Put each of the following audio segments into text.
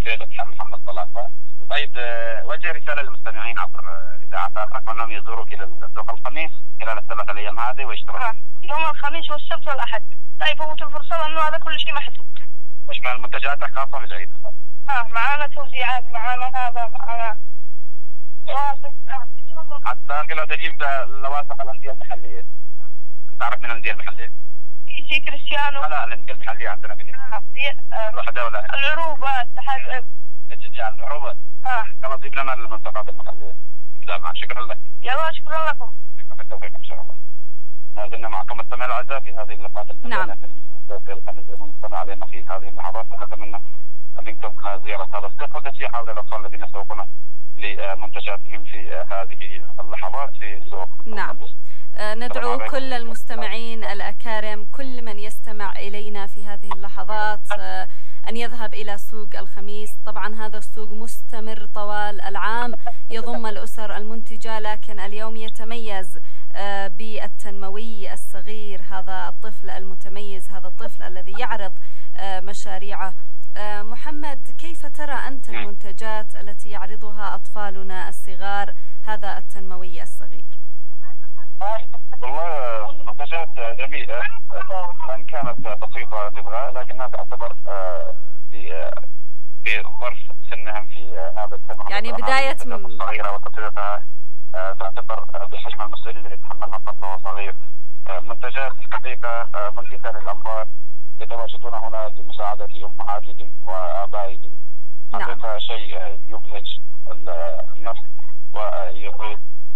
في دكتور محمد صلاح. طيب وجه رسالة للمستمعين عبر إذاعة أفرق أنهم يزوروك إلى سوق الخميس خلال الثلاث أيام هذه ويشترون. يوم الخميس والسبت والأحد. لا يفوتوا الفرصة لأنه هذا كل شيء محسوب. وش من المنتجات خاصة بالعيد؟ معانا توزيعات، معانا هذا، معانا حتى لو تجيب لواصق الأندية المحلية. تعرف من الأندية المحلية؟ في كريستيانو. لا الأندية المحلية عندنا في وحدة ولا العروبة، اتحاد الشجاع العروبة. يلا جيب لنا المنطقات المحلية. معك. شكرا لك. يلا شكرا لكم. بالتوفيق إن شاء الله. ما زلنا معكم مستمعي الأعزاء في هذه اللقاءات نعم. المستمع علينا في هذه اللحظات. نتمنى منكم زيارة هذا السوق وتشجيع هؤلاء الأطفال الذين يسوقون لمنتجاتهم في هذه اللحظات في سوق. نعم. ندعو كل المستمعين الأكارم، كل من يستمع إلينا في هذه اللحظات أن يذهب إلى سوق الخميس. طبعا هذا السوق مستمر طوال العام، يضم الأسر المنتجة، لكن اليوم يتميز بالتنموي الصغير، هذا الطفل المتميز، هذا الطفل الذي يعرض مشاريعه. محمد، كيف ترى أنت المنتجات التي يعرضها أطفالنا الصغار، هذا التنموي الصغير؟ والله منتجات جميلة وإن كانت بسيطة للغاية، لكنها تعتبر في ظرف سنهم في هذا السن، يعني بداية صغيرة وتطبيقها تعتبر بحجم المسؤولية اللي يتحملها الطفل وهو صغير. منتجات الحقيقة ملفتة للأنظار، يتواجدون هنا لمساعدة أمهاتهم وآبائهم. حقيقة شيء يبهج النفس ويضيف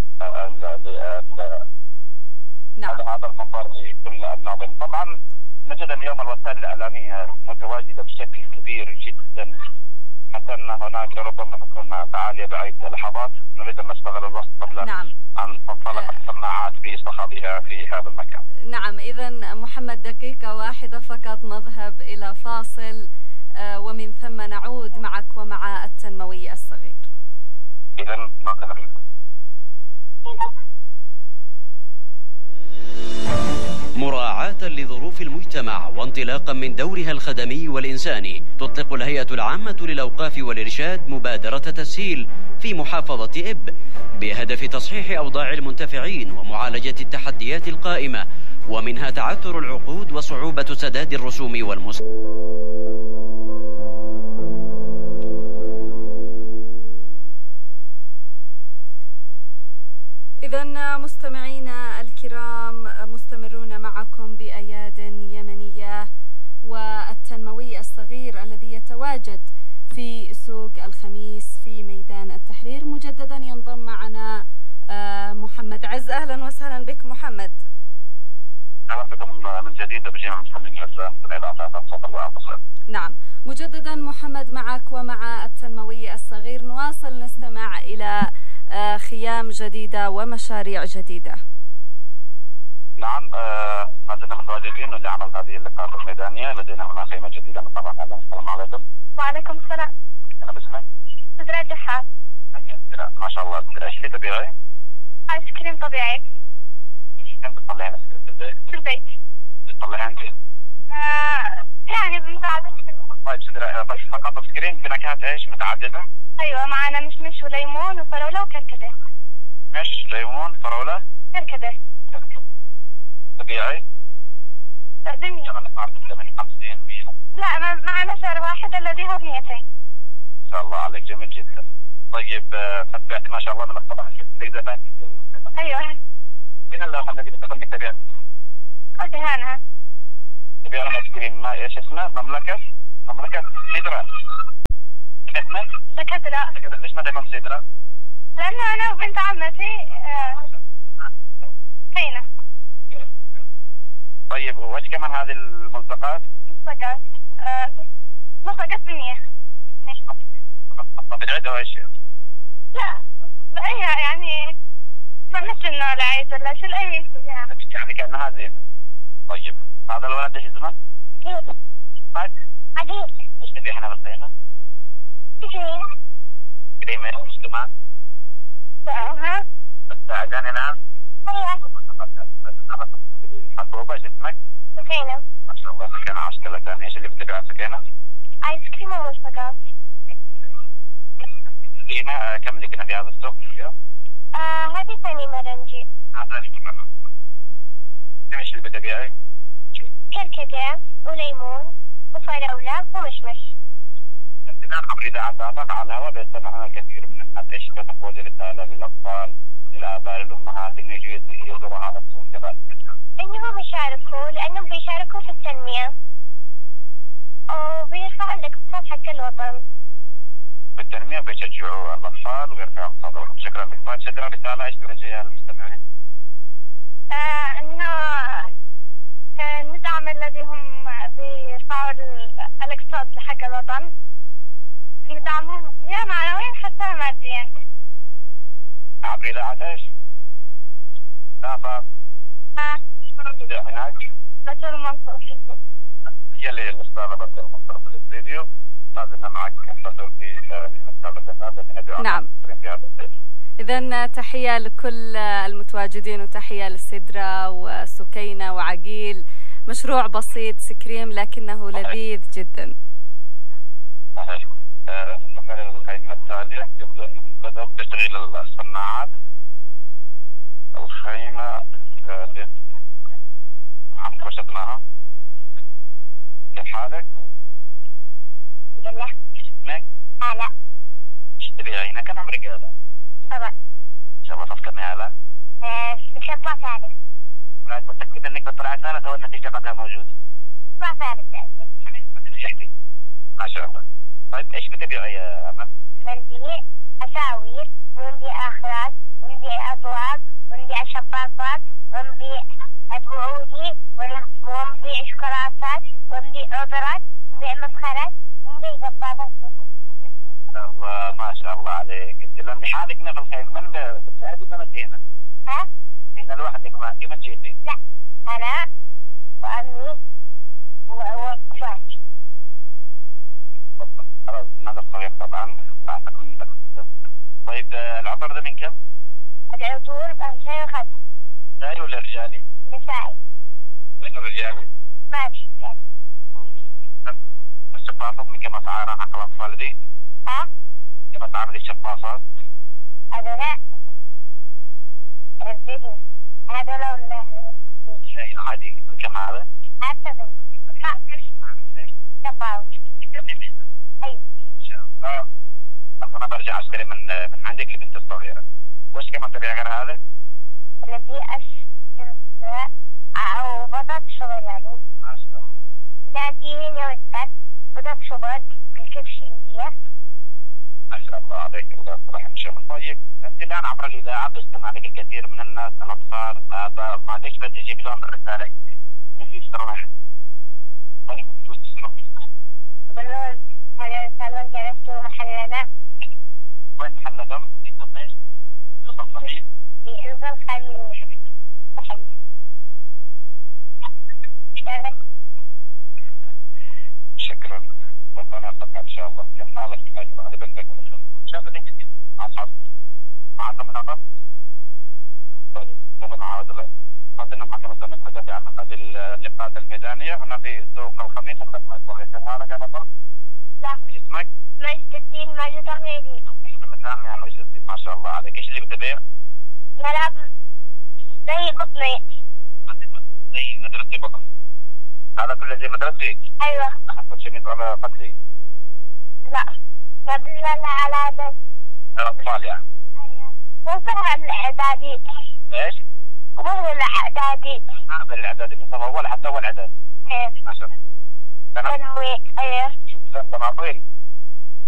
هذا المنظر لكل الناظرين. طبعا نجد اليوم الوسائل الإعلامية متواجدة بشكل كبير جدا، حتى أن هناك ربما تكون فعالية بعيد لحظات نريد أن نستغل الوقت قبل أن تنطلق السماعات باصطحابها في هذا المكان. نعم. إذا محمد، دقيقة واحدة فقط نذهب إلى فاصل ومن ثم نعود معك ومع التنموي الصغير. إذا نذهب. مراعاة لظروف المجتمع وانطلاقا من دورها الخدمي والإنساني، تطلق الهيئة العامة للأوقاف والإرشاد مبادرة تسهيل في محافظة إب بهدف تصحيح أوضاع المنتفعين ومعالجة التحديات القائمة، ومنها تعثر العقود وصعوبة سداد الرسوم إذن مستمعينا الكرام، مستمرون معكم بأياد يمنية والتنموي الصغير الذي يتواجد في سوق الخميس في ميدان التحرير. مجددا ينضم معنا محمد عز. أهلا وسهلا بك محمد. أهلا بكم من جديد بجميع المستمعين الأعزاء مستمعي الأعزاء صوت الله على التصوير. نعم، مجددا محمد معك ومع التنموي الصغير. نواصل نستمع إلى خيام جديدة ومشاريع جديدة. نعم، ما زلنا متواجدين لعمل هذه اللقاءات الميدانية. لدينا هنا خيمة جديدة نتعرف عليها. السلام عليكم. وعليكم السلام. أنا باسمك؟ سدرة جحا. ما شاء الله. ايش اللي تبيعي؟ آيس كريم طبيعي. كم بتطلعين ايس كريم في البيت؟ بتطلعين انت؟ يعني بمساعدة. طيب سدرة، بس فقط ايس كريم بنكهات ايش متعددة؟ ايوه، معنا مشمش وليمون وفراولة وكركدة. مش ليمون فراولة كركدة. طبيعي؟ دنيا. كمان نعرف 50 100. لا، معنا سعر واحد الذي هو 200. ما شاء الله عليك، جميل جدا. طيب فتبعت ما شاء الله من الطبع الزبائن كثير. ايوه. من اللوحة التي بتقدمك تبيع؟ ودهانها. تبيع ايس كريم ما ايش اسمه؟ مملكة سدرة. اسمه؟ سكدرة. ليش ما تكون سدرة؟ لأنه أنا وبنت عمتي هينا. طيب وش كمان هذه الملصقات؟ ملصقات 100. بالعدة وإيش؟ لا، بأيها يعني مش إنه العيد ولا شو الأي يعني كأنها زينة. طيب هذا الولد ايش اسمه؟ عديل. ايش نبي احنا بالخيمة؟ كريمة ايش كمان؟ ها؟ ساعداني نعم؟ ايوه. حبوبة ايش اسمك؟ سكينة. ما شاء الله. سكينة 10 ثانية. ايش اللي بتبيع سكينة؟ آيس كريم وملصقات. لينا كم اللي كنا في هذا السوق اليوم؟ هذه ثاني مرة نجي. ثاني مرة. ايش اللي بتبيعي؟ كركديه وليمون وفراولة ومشمش. انت الان عبر اذاعة آفاق على الهواء بيستمعنا الكثير من الناس، ايش بتقول رسالة للاطفال للاباء للامهات انه يجوا يزوروا هذا السوق؟ انهم يشاركوا لانهم بيشاركوا في التنمية وبيرفعوا الاقتصاد حق الوطن. بالتنمية بيشجعوا الاطفال ويرفعوا اقتصادهم. شكرا لك. طيب سدرة رسالة ايش توجهها للمستمعين؟ انه ندعم الذي هم بيرفعوا الاقتصاد حق الوطن، ندعمهم يا معنويا حتى ماديا. عبر اذاعة ايش؟ آفاق. هناك بتول منصور. هي اللي الاستاذة بتول منصور في الاستديو. ما زلنا معك بتول في الاستاذ الدكان الذي ندعو نعم. في هذا الاستديو. إذن تحية لكل المتواجدين وتحية للسدرة وسكينة وعقيل. مشروع بسيط سكريم لكنه لذيذ جدا. صحيح. ننتقل للخيمة التالية. يبدو أنهم بدأوا بتشغيل الصناعات. الخيمة التالية عم رشدناها. كيف حالك؟ الحمد لله. اسمك؟ هلا. ايش تبيعي هنا؟ كم عمرك هذا؟ طبعا. ان شاء الله صف كم يا هلا؟ بشطة ثالث. متأكدة انك بتطلعي ثالث او النتيجة قدها موجودة؟ بشطة ثالث. نجحتي. ما شاء الله. طيب ايش بتبيعي يا امل؟ بنبيع اساوير ونبيع اخراج ونبيع اطواق ونبيع شفاطات ونبيع بعودي ونبيع شوكولاتات ونبيع عذرات ونبيع مفخرات ونبيع قبابات. الله ما شاء الله عليك. انت لما حالقنا في الخيل من بتساعدي من انت هنا؟ ها؟ هنا لوحدك ما انت من جيتي؟ لا انا وامي وكفاش. خلاص هذا الصغير طبعا بعتقد. طيب العمر ده من كم؟ العطور ب205. نسائي ولا رجالي؟ نسائي. وين الرجالي؟ ما في رجالي. الشفاصات من كم اسعارها حق الاطفال دي؟ ها؟ كم اسعار دي الشفاصات؟ هذول الفيديو هذول ولا شيء عادي. من كم هذا؟ هذا تفاوت. ايوه ان شاء الله. انا برجع اشتري من عندك لبنت الصغيره. وش كمان تبيع غير هذا؟ الذي الشمساء او بطاط شبر يعني. ما شاء الله. لاقيين يوسط بطاط شبر بالكبش انديه. ما شاء الله عليك. الله يصلح ان شاء الله. طيب انت الان عبر الاذاعه بيستمع لك الكثير من الناس، الاطفال، الاباء، ما ايش بتجيب لهم الرساله؟ اللي يشترونها. وين بفلوس تشترون؟ بقول لهم هذا الصالون جلستوا محلنا. وين محلكم؟ في سوق ايش؟ سوق الخميس؟ في سوق الخميس. شكرا. ربنا يوفقك ان شاء الله. كم حالك؟ هذه بنتك. شافتك مع اصحابك؟ معكم من اقرب؟ طيب سوف نعاود له. ما زلنا معكم مستمعين الحدث عن هذه اللقاءات الميدانيه هنا في سوق الخميس. كيف حالك يا بطل؟ لا. ايش اسمك؟ مجد الدين مجد الغيدي. مثلا يا مجد الدين ما شاء الله عليك. ايش اللي بتبيع؟ ملابس زي بطني. زي مدرسي بطل. هذا كله زي مدرسي؟ ايوه. حطيت شميز على قدسي؟ لا مبنى على هذا الاطفال يعني. ايوه. وفهم الاعدادي. ايش؟ وفهم الاعدادي. هذا الاعدادي من صف اول حتى اول اعدادي. ايه. ما شاء الله. ثانوي. ايوه. شو زين بناطيل؟